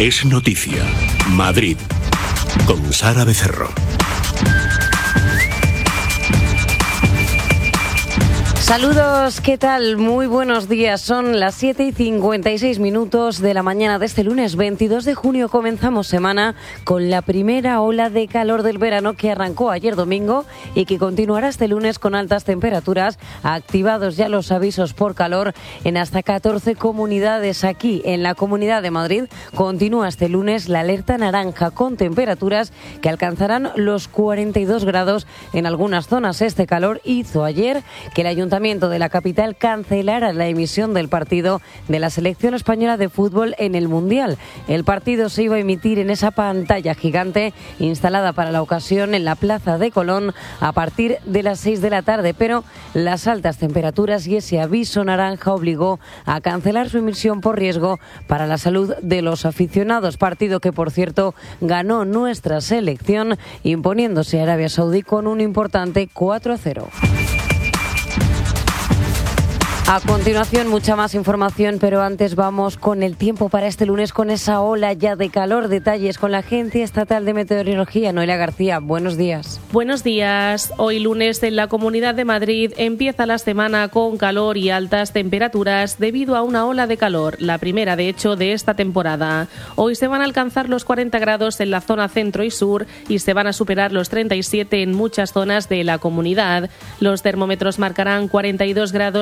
Es noticia. Madrid. Con Sara Becerro. Saludos, ¿qué tal? Muy buenos días. Son las 7:56 de la mañana de este lunes 22 de junio. Comenzamos semana con la primera ola de calor del verano que arrancó ayer domingo y que continuará este lunes con altas temperaturas. Activados ya los avisos por calor en hasta 14 comunidades. Aquí en la Comunidad de Madrid continúa este lunes la alerta naranja con temperaturas que alcanzarán los 42 grados en algunas zonas. Este calor hizo ayer que el Ayuntamiento de la capital cancelara la emisión del partido de la selección española de fútbol en el Mundial. El partido se iba a emitir en esa pantalla gigante instalada para la ocasión en la Plaza de Colón a partir de las 6 de la tarde, pero las altas temperaturas y ese aviso naranja obligó a cancelar su emisión por riesgo para la salud de los aficionados. Partido que, por cierto, ganó nuestra selección imponiéndose a Arabia Saudí con un importante 4-0. A continuación, mucha más información, pero antes vamos con el tiempo para este lunes, con esa ola ya de calor. Detalles con la Agencia Estatal de Meteorología. Noelia García, buenos días. Buenos días. Hoy lunes en la Comunidad de Madrid empieza la semana con calor y altas temperaturas debido a una ola de calor, la primera de hecho de esta temporada. Hoy se van a alcanzar los 40 grados en la zona centro y sur y se van a superar los 37 en muchas zonas de la comunidad. Los termómetros marcarán 42 grados